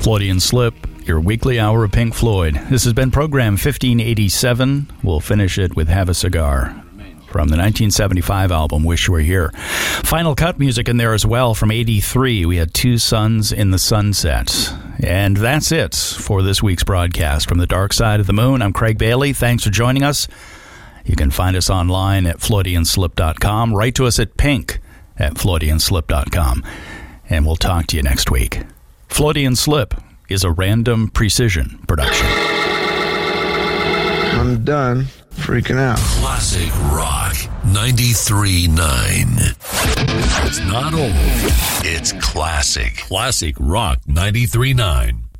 Freudian Slip, your weekly hour of Pink Floyd. This has been program 1587. We'll finish it with Have a Cigar from the 1975 album Wish You Were Here. Final Cut music in there as well from 83. We had Two Suns in the Sunset. And that's it for this week's broadcast. From the Dark Side of the Moon, I'm Craig Bailey. Thanks for joining us. You can find us online at FloridianSlip.com. Write to us at pink@FloridianSlip.com. And we'll talk to you next week. Freudian Slip is a Random Precision production. I'm done freaking out. Classic Rock 93.9. It's not old. It's classic. Classic Rock 93.9.